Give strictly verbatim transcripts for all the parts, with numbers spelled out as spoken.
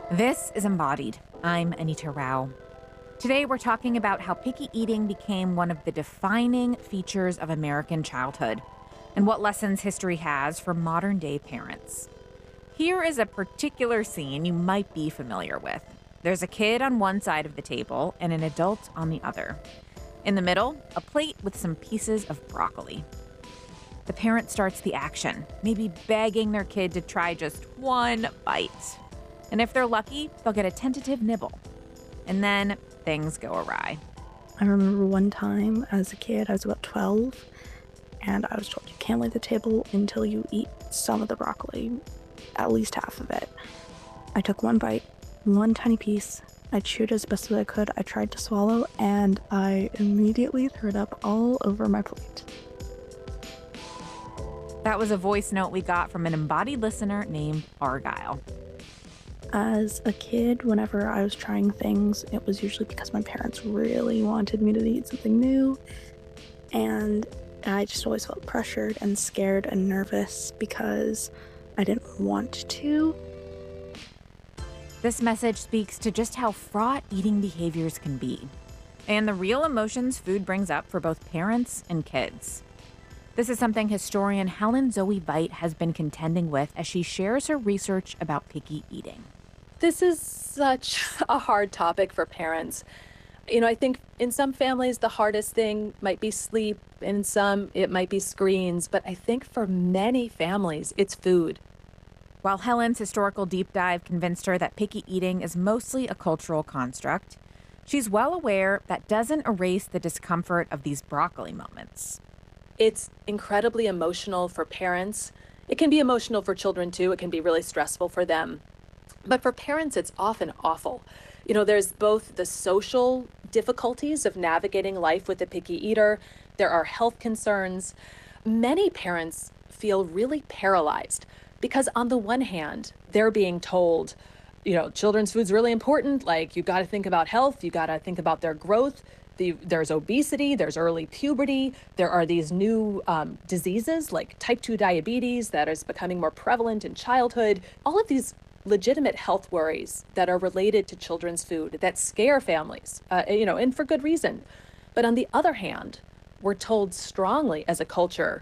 This is Embodied. I'm Anita Rao. Today we're talking about how picky eating became one of the defining features of American childhood and what lessons history has for modern-day parents. Here is a particular scene you might be familiar with. There's a kid on one side of the table and an adult on the other. In the middle, a plate with some pieces of broccoli. The parent starts the action, maybe begging their kid to try just one bite. And if they're lucky, they'll get a tentative nibble. And then things go awry. I remember one time as a kid, I was about twelve, and I was told you can't leave the table until you eat some of the broccoli, at least half of it. I took one bite, one tiny piece. I chewed as best as I could. I tried to swallow, and I immediately threw it up all over my plate. That was a voice note we got from an embodied listener named Argyle. As a kid, whenever I was trying things, it was usually because my parents really wanted me to eat something new, and I just always felt pressured and scared and nervous because I didn't want to. This message speaks to just how fraught eating behaviors can be, and the real emotions food brings up for both parents and kids. This is something historian Helen Zoe Veit has been contending with as she shares her research about picky eating. This is such a hard topic for parents. You know, I think in some families, the hardest thing might be sleep. In some, it might be screens. But I think for many families, it's food. While Helen's historical deep dive convinced her that picky eating is mostly a cultural construct, she's well aware that doesn't erase the discomfort of these broccoli moments. It's incredibly emotional for parents. It can be emotional for children, too. It can be really stressful for them. But for parents, it's often awful. You know, there's both the social difficulties of navigating life with a picky eater. There are health concerns. Many parents feel really paralyzed because on the one hand, they're being told, you know, children's food's really important. Like, you got to think about health. You got to think about their growth. The, there's obesity, there's early puberty, there are these new um, diseases like type two diabetes that is becoming more prevalent in childhood. All of these legitimate health worries that are related to children's food that scare families, uh, you know, and for good reason. But on the other hand, we're told strongly as a culture,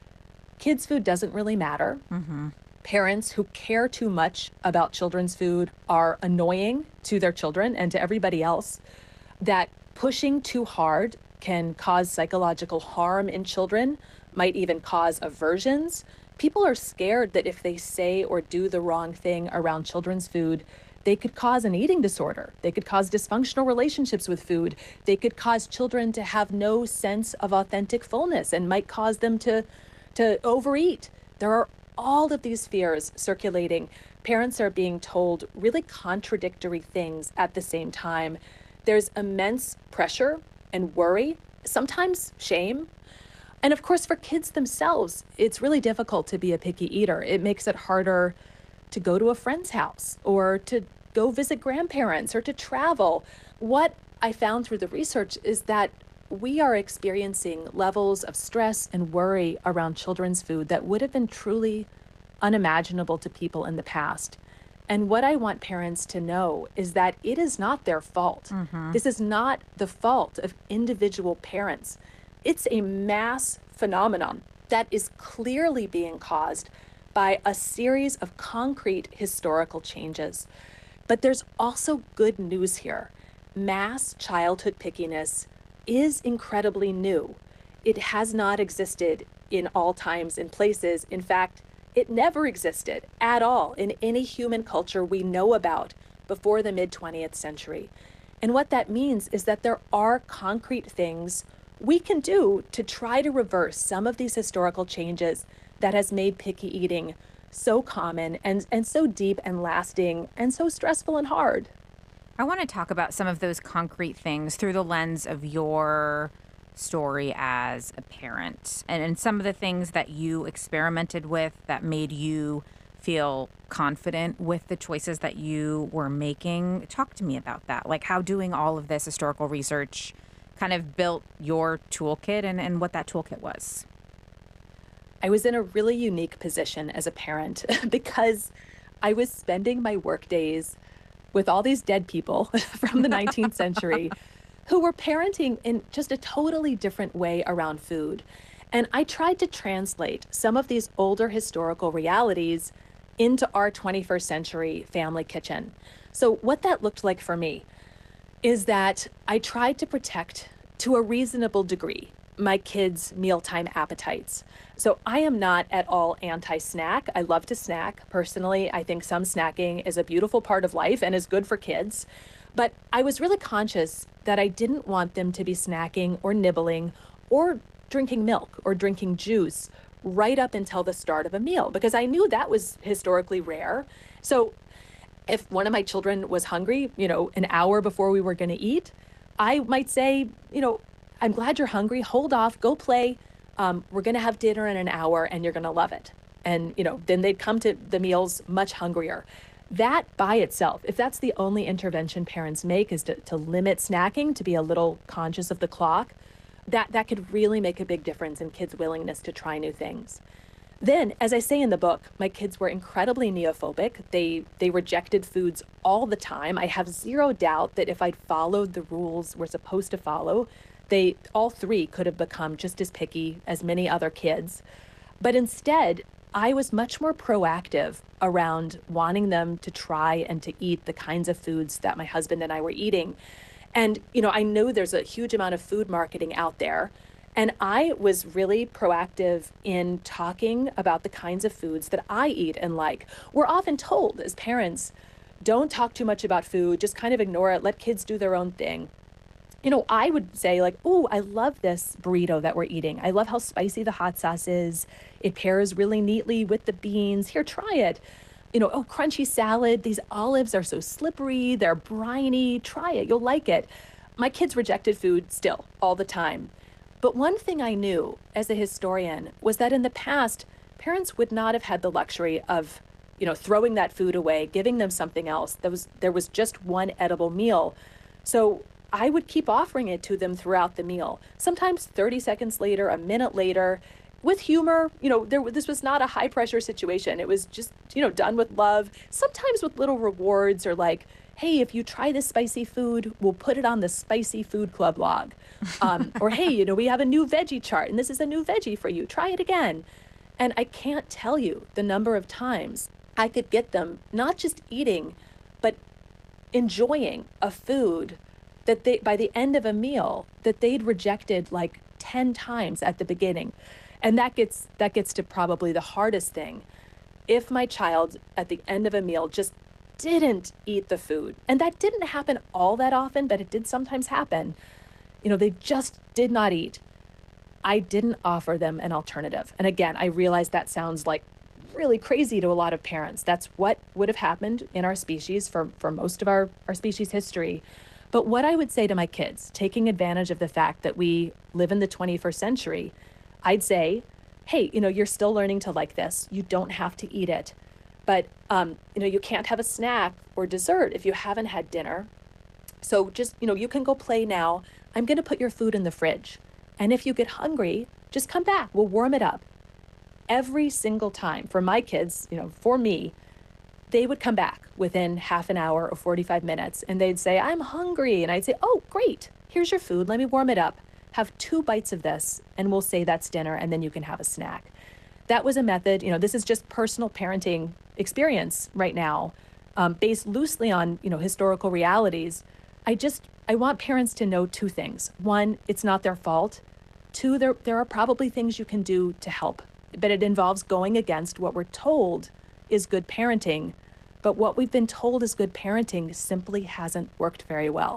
kids' food doesn't really matter. Mm-hmm. Parents who care too much about children's food are annoying to their children and to everybody else. That pushing too hard can cause psychological harm in children, might even cause aversions. People are scared that if they say or do the wrong thing around children's food, they could cause an eating disorder. They could cause dysfunctional relationships with food. They could cause children to have no sense of authentic fullness and might cause them to, to overeat. There are all of these fears circulating. Parents are being told really contradictory things at the same time. There's immense pressure and worry, sometimes shame. And of course, for kids themselves, it's really difficult to be a picky eater. It makes it harder to go to a friend's house or to go visit grandparents or to travel. What I found through the research is that we are experiencing levels of stress and worry around children's food that would have been truly unimaginable to people in the past. And what I want parents to know is that it is not their fault. Mm-hmm. This is not the fault of individual parents. It's a mass phenomenon that is clearly being caused by a series of concrete historical changes. But there's also good news here. Mass childhood pickiness is incredibly new. It has not existed in all times and places. In fact, it never existed at all in any human culture we know about before the mid-twentieth century. And what that means is that there are concrete things we can do to try to reverse some of these historical changes that has made picky eating so common and, and so deep and lasting and so stressful and hard. I want to talk about some of those concrete things through the lens of your story as a parent and, and some of the things that you experimented with that made you feel confident with the choices that you were making. Talk to me about that, like how doing all of this historical research kind of built your toolkit and, and what that toolkit was. I was in a really unique position as a parent because I was spending my work days with all these dead people from the nineteenth century who were parenting in just a totally different way around food. And I tried to translate some of these older historical realities into our twenty-first century family kitchen. So what that looked like for me is that I tried to protect, to a reasonable degree, my kids' mealtime appetites. So I am not at all anti-snack. I love to snack. Personally, I think some snacking is a beautiful part of life and is good for kids. But I was really conscious that I didn't want them to be snacking or nibbling or drinking milk or drinking juice right up until the start of a meal, because I knew that was historically rare. So if one of my children was hungry, you know, an hour before we were going to eat, I might say, you know, I'm glad you're hungry. Hold off, go play. Um, we're going to have dinner in an hour and you're going to love it. And, you know, then they'd come to the meals much hungrier. That by itself, if that's the only intervention parents make, is to, to limit snacking, to be a little conscious of the clock, that, that could really make a big difference in kids' willingness to try new things. Then, as I say in the book, my kids were incredibly neophobic. They they rejected foods all the time. I have zero doubt that if I'd followed the rules we're supposed to follow, they all three could have become just as picky as many other kids. But instead, I was much more proactive around wanting them to try and to eat the kinds of foods that my husband and I were eating. And, you know, I know there's a huge amount of food marketing out there. And I was really proactive in talking about the kinds of foods that I eat and like. We're often told as parents, don't talk too much about food, just kind of ignore it, let kids do their own thing. You know, I would say like, oh, I love this burrito that we're eating. I love how spicy the hot sauce is. It pairs really neatly with the beans. Here, try it. You know, oh, crunchy salad. These olives are so slippery. They're briny. Try it. You'll like it. My kids rejected food still all the time. But one thing I knew as a historian was that in the past, parents would not have had the luxury of, you know, throwing that food away, giving them something else. There was, there was just one edible meal. So I would keep offering it to them throughout the meal, sometimes thirty seconds later, a minute later, with humor. You know, there, this was not a high pressure situation. It was just, you know, done with love, sometimes with little rewards or like, hey, if you try this spicy food, we'll put it on the Spicy Food Club log. Um, or, hey, you know, we have a new veggie chart and this is a new veggie for you. Try it again. And I can't tell you the number of times I could get them not just eating, but enjoying a food that they, by the end of a meal, that they'd rejected like ten times at the beginning. And that gets, that gets to probably the hardest thing. If my child at the end of a meal just didn't eat the food, and that didn't happen all that often, but it did sometimes happen, you know, they just did not eat, I didn't offer them an alternative. And again, I realize that sounds like really crazy to a lot of parents. That's what would have happened in our species for, for most of our, our species history. But what I would say to my kids, taking advantage of the fact that we live in the twenty-first century, I'd say, hey, you know, you're still learning to like this. You don't have to eat it. But, um, you know, you can't have a snack or dessert if you haven't had dinner. So just, you know, you can go play now. I'm going to put your food in the fridge. And if you get hungry, just come back. We'll warm it up. Every single time for my kids, you know, for me, they would come back within half an hour or forty-five minutes and they'd say, I'm hungry. And I'd say, oh, great. Here's your food. Let me warm it up. Have two bites of this and we'll say that's dinner and then you can have a snack. That was a method, you know, this is just personal parenting experience right now, um, based loosely on, you know, historical realities. I just, I want parents to know two things. One, it's not their fault. Two, there, there are probably things you can do to help, but it involves going against what we're told is good parenting. But what we've been told is good parenting simply hasn't worked very well.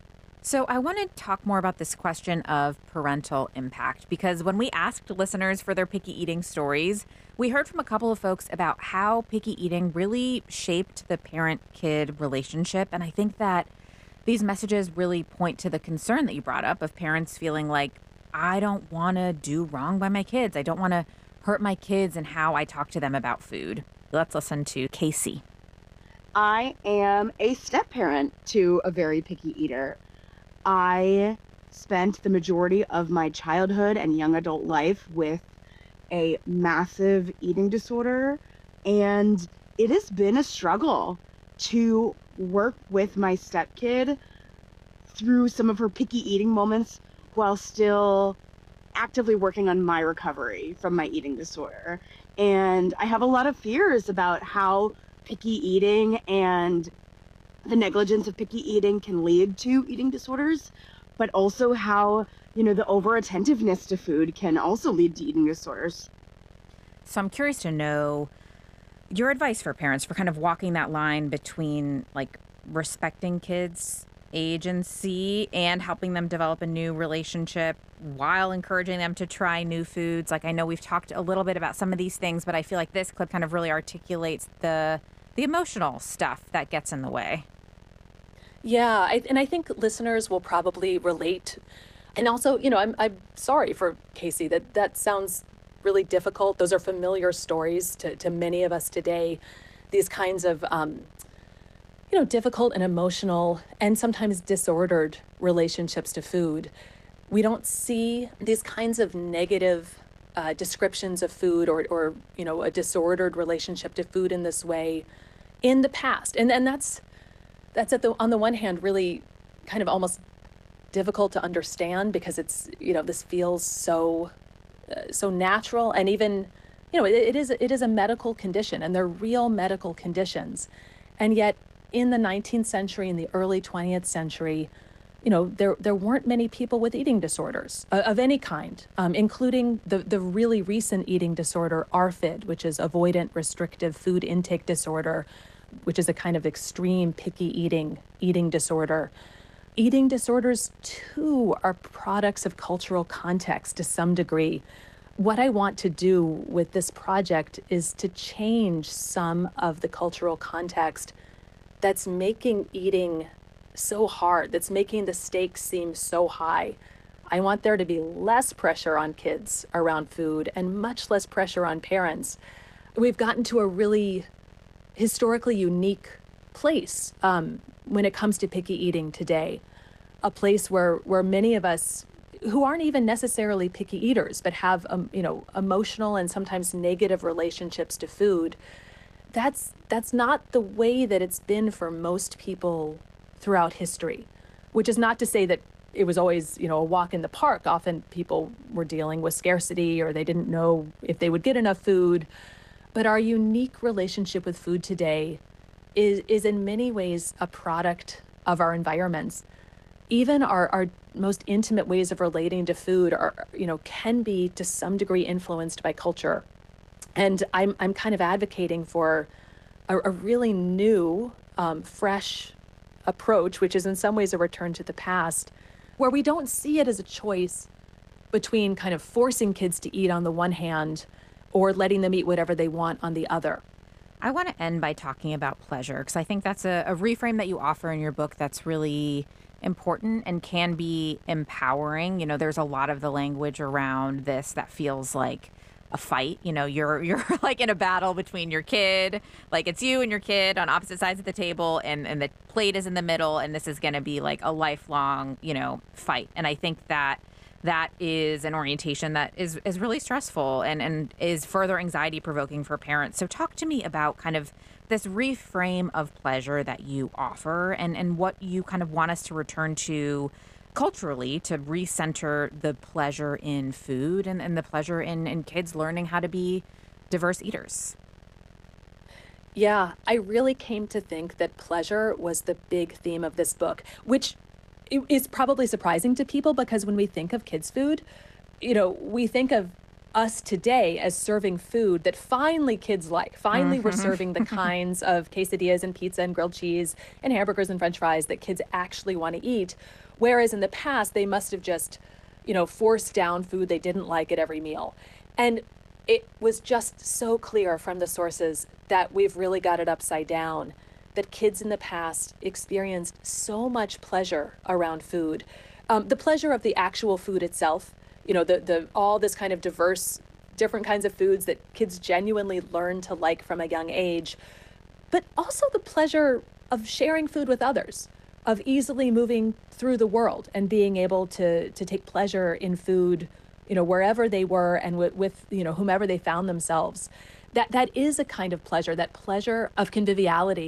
So I want to talk more about this question of parental impact, because when we asked listeners for their picky eating stories, we heard from a couple of folks about how picky eating really shaped the parent-kid relationship. And I think that these messages really point to the concern that you brought up of parents feeling like, I don't want to do wrong by my kids. I don't want to hurt my kids in how I talk to them about food. Let's listen to Casey. I am a step-parent to a very picky eater. I spent the majority of my childhood and young adult life with a massive eating disorder, and it has been a struggle. to work with my stepkid through some of her picky eating moments while still actively working on my recovery from my eating disorder. And I have a lot of fears about how picky eating and the negligence of picky eating can lead to eating disorders, but also how, you know, the over-attentiveness to food can also lead to eating disorders. So I'm curious to know your advice for parents for kind of walking that line between like respecting kids' agency and helping them develop a new relationship while encouraging them to try new foods. Like I know we've talked a little bit about some of these things, but I feel like this clip kind of really articulates the the emotional stuff that gets in the way. Yeah, I, and I think listeners will probably relate. And also, you know, I'm I'm sorry for Casey that that sounds really difficult. Those are familiar stories to, to many of us today. These kinds of, um, you know, difficult and emotional and sometimes disordered relationships to food. We don't see these kinds of negative uh, descriptions of food or, or, you know, a disordered relationship to food in this way in the past. And and that's that's at the on the one hand really kind of almost difficult to understand because it's, you know, this feels so uh, so natural, and even, you know, it, it is it is a medical condition, and they're real medical conditions. And yet in the nineteenth century and the early twentieth century, you know, there there weren't many people with eating disorders uh, of any kind, um, including the the really recent eating disorder A R F I D, which is avoidant restrictive food intake disorder, which is a kind of extreme picky eating eating disorder. Eating disorders, too, are products of cultural context to some degree. What I want to do with this project is to change some of the cultural context that's making eating so hard, that's making the stakes seem so high. I want there to be less pressure on kids around food and much less pressure on parents. We've gotten to a really historically unique place um, when it comes to picky eating today, a place where, where many of us who aren't even necessarily picky eaters, but have, um, you know, emotional and sometimes negative relationships to food. That's, that's not the way that it's been for most people throughout history, which is not to say that it was always, you know, a walk in the park. Often people were dealing with scarcity or they didn't know if they would get enough food. But our unique relationship with food today is, is in many ways a product of our environments. Even our, our most intimate ways of relating to food are, you know, can be to some degree influenced by culture. And I'm, I'm kind of advocating for a, a really new, um, fresh approach, which is in some ways a return to the past, where we don't see it as a choice between kind of forcing kids to eat on the one hand or letting them eat whatever they want on the other. I want to end by talking about pleasure, because I think that's a, a reframe that you offer in your book that's really important and can be empowering. You know, there's a lot of the language around this that feels like a fight. You know, you're you're like in a battle between your kid, like it's you and your kid on opposite sides of the table, and, and the plate is in the middle, and this is going to be like a lifelong, you know, fight. And I think that that is an orientation that is, is really stressful and, and is further anxiety provoking for parents. So talk to me about kind of this reframe of pleasure that you offer and, and what you kind of want us to return to culturally to recenter the pleasure in food and, and the pleasure in, in kids learning how to be diverse eaters. Yeah, I really came to think that pleasure was the big theme of this book, which is probably surprising to people because when we think of kids' food, you know, we think of us today as serving food that finally kids like. Finally, we're serving the kinds of quesadillas and pizza and grilled cheese and hamburgers and French fries that kids actually want to eat. Whereas in the past, they must have just, you know, forced down food they didn't like at every meal. And it was just so clear from the sources that we've really got it upside down, that kids in the past experienced so much pleasure around food. Um, the pleasure of the actual food itself, you know, the, the all this kind of diverse, different kinds of foods that kids genuinely learn to like from a young age, but also the pleasure of sharing food with others, of easily moving through the world and being able to to take pleasure in food, you know, wherever they were and with, with you know, whomever they found themselves. That that is a kind of pleasure, that pleasure of conviviality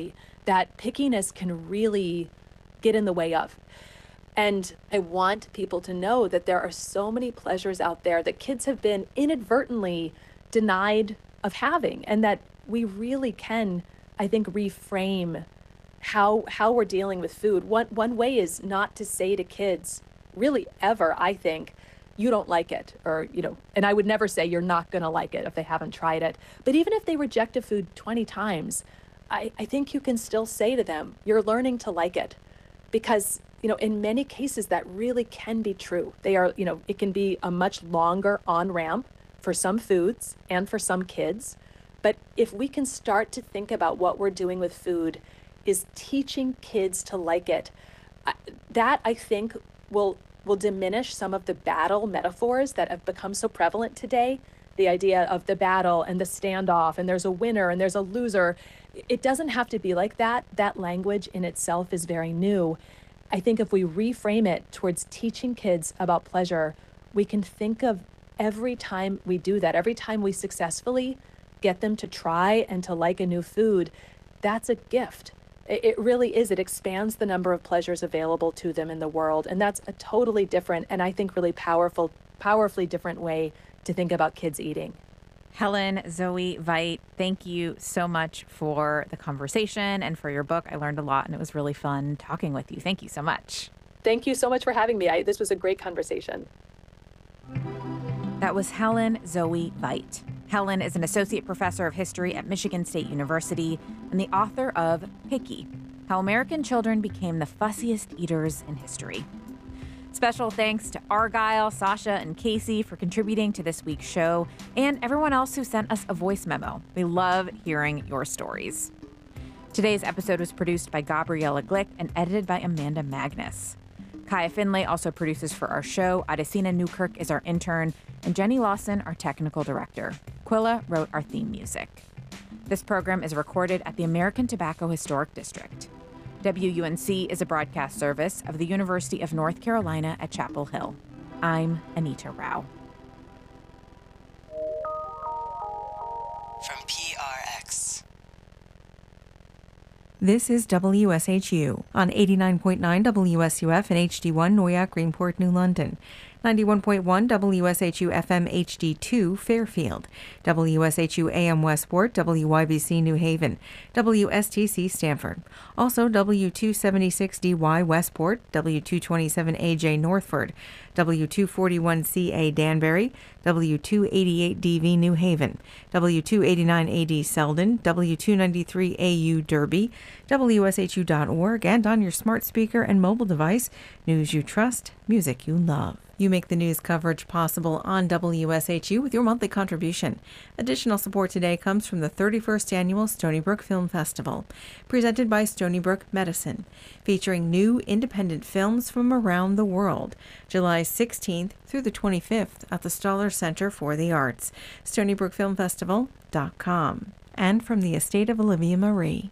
that pickiness can really get in the way of. And I want people to know that there are so many pleasures out there that kids have been inadvertently denied of having, and that we really can, I think, reframe how how we're dealing with food. One one way is not to say to kids, really ever, I think, you don't like it, or, you know, and I would never say you're not going to like it if they haven't tried it. But even if they reject a food twenty times, I, I think you can still say to them, you're learning to like it. Because, you know, in many cases, that really can be true. They are, you know, it can be a much longer on-ramp for some foods and for some kids. But if we can start to think about what we're doing with food is teaching kids to like it, that I think will will diminish some of the battle metaphors that have become so prevalent today. The idea of the battle and the standoff, and there's a winner and there's a loser. It doesn't have to be like that. That language in itself is very new. I think if we reframe it towards teaching kids about pleasure, we can think of every time we do that, every time we successfully get them to try and to like a new food, that's a gift. It really is. It expands the number of pleasures available to them in the world. And that's a totally different, and I think really powerful, powerfully different way to think about kids eating. Helen Zoe Veit, thank you so much for the conversation and for your book. I learned a lot, and it was really fun talking with you. Thank you so much. Thank you so much for having me. I, this was a great conversation. That was Helen Zoe Veit. Helen is an associate professor of history at Michigan State University and the author of Picky: How American Children Became the Fussiest Eaters in History. Special thanks to Argyle, Sasha, and Casey for contributing to this week's show, and everyone else who sent us a voice memo. We love hearing your stories. Today's episode was produced by Gabriella Glick and edited by Amanda Magnus. Kaya Finlay also produces for our show. Adesina Newkirk is our intern, and Jenny Lawson, our technical director. Quilla wrote our theme music. This program is recorded at the American Tobacco Historic District. W U N C is a broadcast service of the University of North Carolina at Chapel Hill. I'm Anita Rao. From P R X. This is W S H U on eighty-nine point nine W S U F and H D one Noyak, Greenport, New London. ninety-one point one W S H U F M H D two Fairfield, W S H U A M Westport, W Y B C New Haven, W S T C Stamford. Also W two seventy-six D Y Westport, W two twenty-seven A J Northford, W two forty-one C A Danbury, W two eighty-eight D V New Haven, W two eighty-nine A D Selden, W two ninety-three A U Derby, W S H U dot org, and on your smart speaker and mobile device, news you trust, music you love. You make the news coverage possible on W S H U with your monthly contribution. Additional support today comes from the thirty-first Annual Stony Brook Film Festival, presented by Stony Brook Medicine, featuring new independent films from around the world, July sixteenth through the twenty-fifth at the Stoller Center for the Arts, stony brook film festival dot com, and from the estate of Olivia Marie.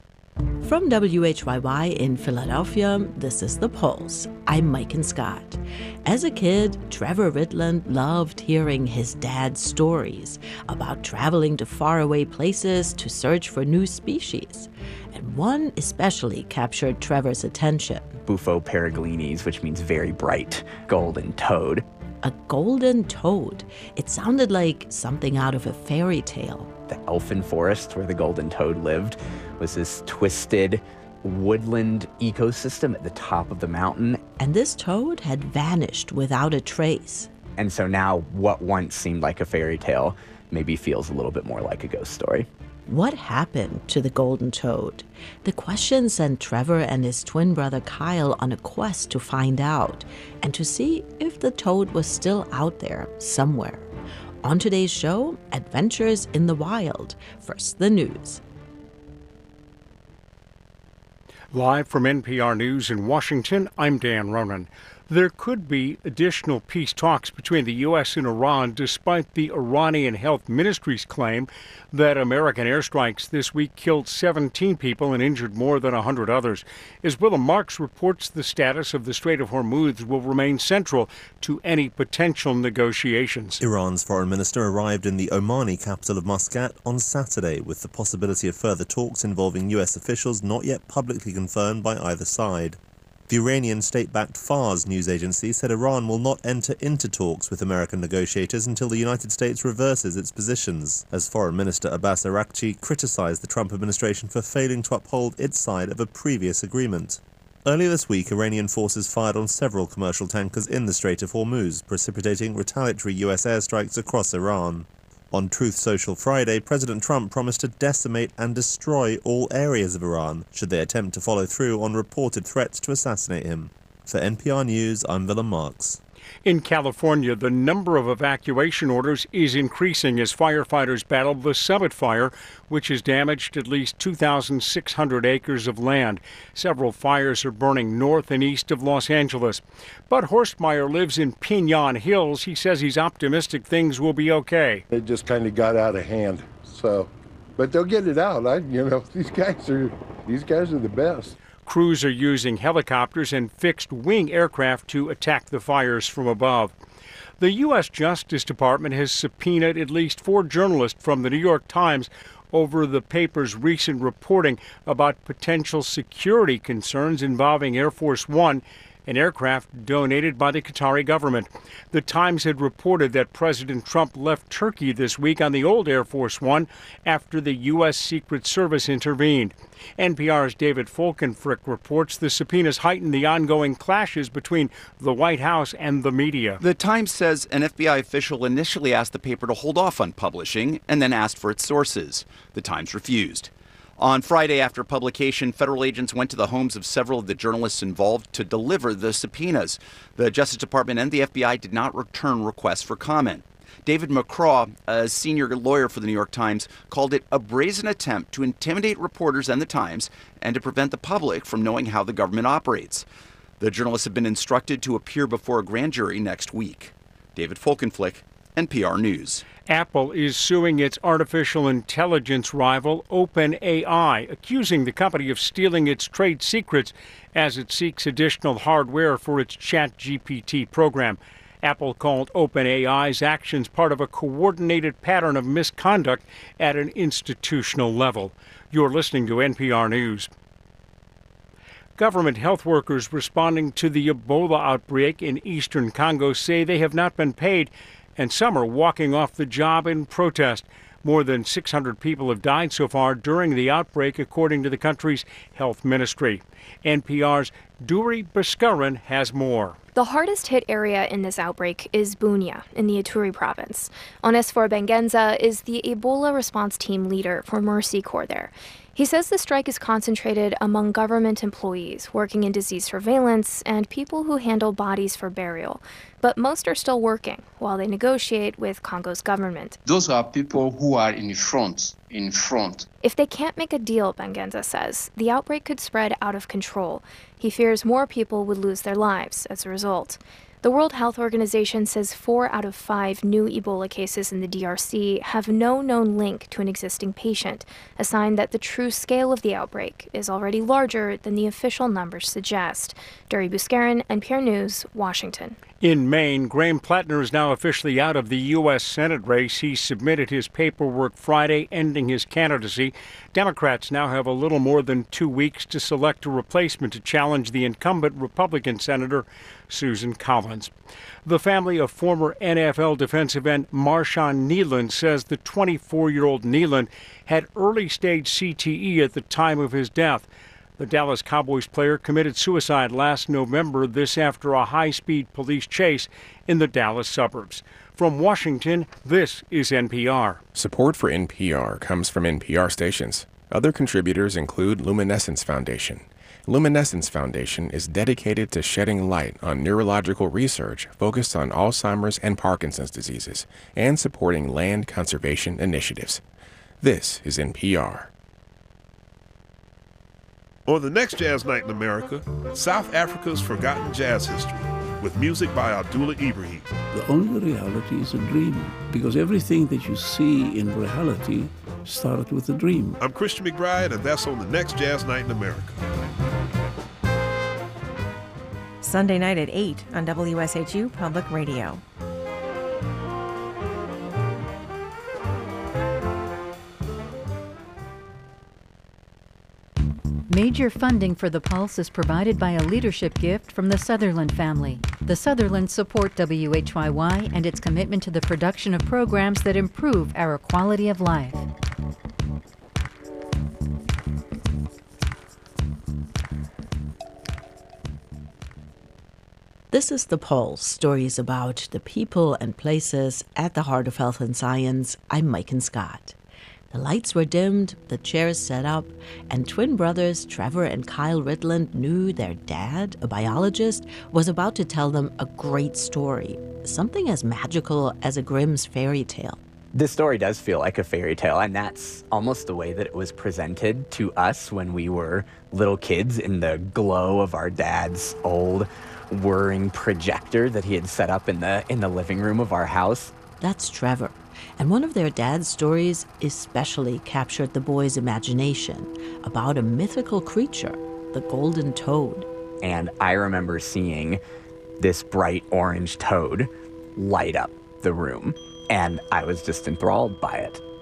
From W H Y Y in Philadelphia, this is The Pulse. I'm Maiken Scott. As a kid, Trevor Ridland loved hearing his dad's stories about traveling to faraway places to search for new species. And one especially captured Trevor's attention. Bufo paraglinis, which means very bright golden toad. A golden toad. It sounded like something out of a fairy tale. The elfin forest where the golden toad lived was this twisted woodland ecosystem at the top of the mountain. And this toad had vanished without a trace. And so now what once seemed like a fairy tale maybe feels a little bit more like a ghost story. What happened to the golden toad? The question sent Trevor and his twin brother Kyle on a quest to find out and to see if the toad was still out there somewhere. On today's show, Adventures in the Wild. First, the news. Live from N P R News in Washington, I'm Dan Ronan. There could be additional peace talks between the U S and Iran, despite the Iranian Health Ministry's claim that American airstrikes this week killed seventeen people and injured more than one hundred others. As Willem Marks reports, the status of the Strait of Hormuz will remain central to any potential negotiations. Iran's foreign minister arrived in the Omani capital of Muscat on Saturday, with the possibility of further talks involving U S officials not yet publicly confirmed by either side. The Iranian state-backed Fars news agency said Iran will not enter into talks with American negotiators until the United States reverses its positions, as Foreign Minister Abbas Araghchi criticized the Trump administration for failing to uphold its side of a previous agreement. Earlier this week, Iranian forces fired on several commercial tankers in the Strait of Hormuz, precipitating retaliatory U S airstrikes across Iran. On Truth Social Friday, President Trump promised to decimate and destroy all areas of Iran should they attempt to follow through on reported threats to assassinate him. For N P R News, I'm Willem Marks. In California, the number of evacuation orders is increasing as firefighters battle the Summit Fire, which has damaged at least two thousand six hundred acres of land. Several fires are burning north and east of Los Angeles. Bud Horstmeyer lives in Pinon Hills. He says he's optimistic things will be okay. It just kind of got out of hand, so, but they'll get it out. I, you know, these guys are, these guys are the best. Crews are using helicopters and fixed-wing aircraft to attack the fires from above. The U S Justice Department has subpoenaed at least four journalists from the New York Times over the paper's recent reporting about potential security concerns involving Air Force One, an aircraft donated by the Qatari government. The Times had reported that President Trump left Turkey this week on the old Air Force One after the U S Secret Service intervened. N P R's David Folkenfrick reports the subpoenas heighten the ongoing clashes between the White House and the media. The Times says an F B I official initially asked the paper to hold off on publishing and then asked for its sources. The Times refused. On Friday after publication, federal agents went to the homes of several of the journalists involved to deliver the subpoenas. The Justice Department and the F B I did not return requests for comment. David McCraw, a senior lawyer for the New York Times, called it a brazen attempt to intimidate reporters and the Times and to prevent the public from knowing how the government operates. The journalists have been instructed to appear before a grand jury next week. David Folkenflick, N P R News. Apple is suing its artificial intelligence rival OpenAI, accusing the company of stealing its trade secrets as it seeks additional hardware for its ChatGPT program. Apple called OpenAI's actions part of a coordinated pattern of misconduct at an institutional level. You're listening to N P R News. Government health workers responding to the Ebola outbreak in eastern Congo say they have not been paid, and some are walking off the job in protest. More than six hundred people have died so far during the outbreak, according to the country's health ministry. N P R's Duri Baskurin has more. The hardest hit area in this outbreak is Bunia in the Ituri province. Onesphore Bengenza is the Ebola response team leader for Mercy Corps there. He says the strike is concentrated among government employees working in disease surveillance and people who handle bodies for burial. But most are still working while they negotiate with Congo's government. Those are people who are in front, in front. If they can't make a deal, Bengenza says, the outbreak could spread out of control. He fears more people would lose their lives as a result. The World Health Organization says four out of five new Ebola cases in the D R C have no known link to an existing patient, a sign that the true scale of the outbreak is already larger than the official numbers suggest. Duri Baskurin, N P R News, Washington. In Maine, Graham Plattner is now officially out of the U S Senate race. He submitted his paperwork Friday, ending his candidacy. Democrats now have a little more than two weeks to select a replacement to challenge the incumbent Republican Senator Susan Collins. The family of former N F L defensive end Marshawn Kneeland says the twenty-four-year-old Kneeland had early-stage C T E at the time of his death. The Dallas Cowboys player committed suicide last November, this after a high-speed police chase in the Dallas suburbs. From Washington, this is N P R. Support for N P R comes from N P R stations. Other contributors include Luminescence Foundation. Luminescence Foundation is dedicated to shedding light on neurological research focused on Alzheimer's and Parkinson's diseases and supporting land conservation initiatives. This is N P R. On the next Jazz Night in America, South Africa's forgotten jazz history with music by Abdullah Ibrahim. The only reality is a dream, because everything that you see in reality started with a dream. I'm Christian McBride, and that's on the next Jazz Night in America. Sunday night at eight on W S H U Public Radio. Major funding for The Pulse is provided by a leadership gift from the Sutherland family. The Sutherlands support W H Y Y and its commitment to the production of programs that improve our quality of life. This is The Pulse, stories about the people and places at the heart of health and science. I'm Maiken Scott. The lights were dimmed, the chairs set up, and twin brothers Trevor and Kyle Ridland knew their dad, a biologist, was about to tell them a great story, something as magical as a Grimm's fairy tale. This story does feel like a fairy tale, and that's almost the way that it was presented to us when we were little kids in the glow of our dad's old whirring projector that he had set up in the in the living room of our house. That's Trevor. And one of their dad's stories especially captured the boys' imagination about a mythical creature, the golden toad. And I remember seeing this bright orange toad light up the room, and I was just enthralled by it.